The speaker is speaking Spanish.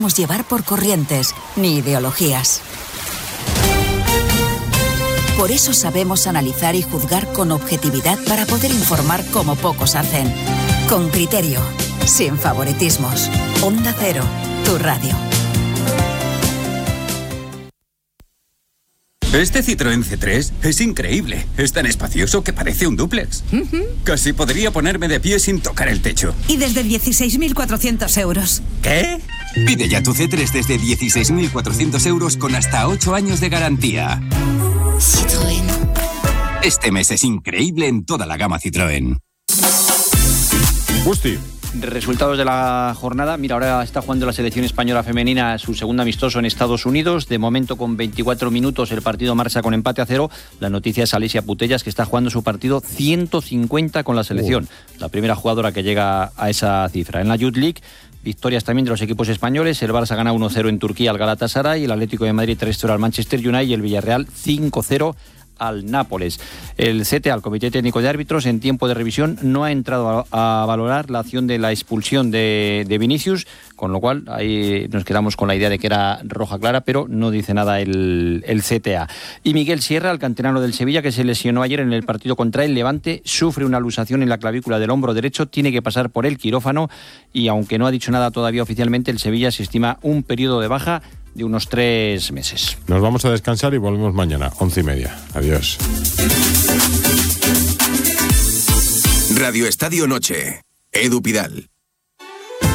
llevar por corrientes ni ideologías. Por eso sabemos analizar y juzgar con objetividad para poder informar como pocos hacen. Con criterio, sin favoritismos. Onda Cero, tu radio. Este Citroën C3 es increíble. Es tan espacioso que parece un dúplex. Casi podría ponerme de pie sin tocar el techo. Y desde 16.400 euros. ¿Qué? Pide ya tu C3 desde 16.400 euros con hasta 8 años de garantía. Citroën. Este mes es increíble en toda la gama Citroën. Gusti. Resultados de la jornada. Mira, ahora está jugando la selección española femenina su segundo amistoso en Estados Unidos. De momento, con 24 minutos, el partido marcha con empate a 0. La noticia es Alessia Putellas, que está jugando su partido 150 con la selección. La primera jugadora que llega a esa cifra. En la Youth League, victorias también de los equipos españoles. El Barça gana 1-0 en Turquía al Galatasaray, el Atlético de Madrid 3-0 al Manchester United y el Villarreal 5-0 al Nápoles. El CTA, el Comité Técnico de Árbitros, en tiempo de revisión no ha entrado a valorar la acción de la expulsión de Vinicius, con lo cual ahí nos quedamos con la idea de que era roja clara, pero no dice nada el CTA. Y Miguel Sierra, el canterano del Sevilla, que se lesionó ayer en el partido contra el Levante, sufre una luxación en la clavícula del hombro derecho, tiene que pasar por el quirófano y aunque no ha dicho nada todavía oficialmente, el Sevilla se estima un periodo de baja de unos 3 meses. Nos vamos a descansar y volvemos mañana, 11:30. Adiós. Radio Estadio Noche. Edu Pidal.